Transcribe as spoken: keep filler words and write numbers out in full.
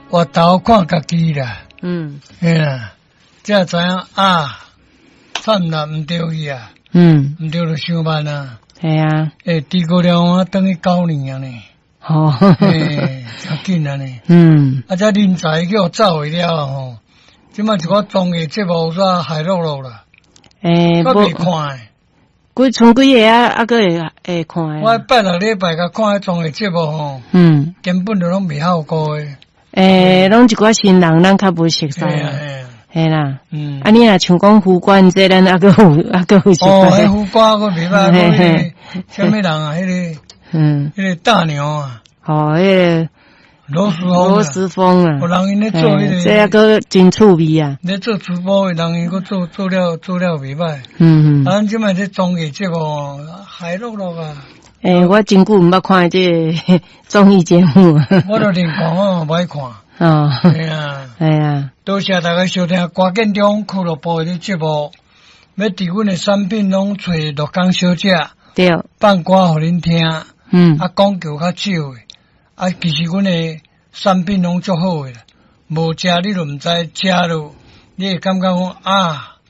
我头看家己啦。 嗯， 嘿啦，才知影啊，惨啦，毋对去啊。 嗯， 毋对就上班啊。 系啊。 诶，治过了我等于九年啊呢。 哦。 嘿，真紧啊呢。 嗯。 啊，这人才叫走去了吼，即摆一个综艺节目煞海落落啦。 诶， 我未看诶。 几剩几个啊？啊，个会会看诶。 我拜六礼拜甲看迄综艺节目吼， 嗯， 根本就拢未效果诶。 诶，拢一寡新人，咱较无熟悉啦。系啦。嗯。啊，你若像讲胡冠这咱啊个有啊个有熟悉。 哦，迄胡冠个袂歹，迄个啥物人啊？迄个，嗯，迄个大牛啊。 哦，迄个。 罗斯峰， 罗斯峰啊， 有人因咧做迄个， 这个真趣味啊！ 咧做直播的人因个做做了做了袂歹。 嗯嗯。 啊，咱即摆这综艺节目海落落啊。 诶，我真久毋捌看这综艺节目。 我都连看我嘛歹看。 哦。 系啊。 系啊。 多谢大家收听瓜建中俱乐部的节目。要伫阮的产品拢找陆江小姐。 对。 放歌互恁听。 嗯。 啊，广告较少的。啊，其实阮诶产品拢足好诶，无食你就毋知食咯，你会感觉讲啊。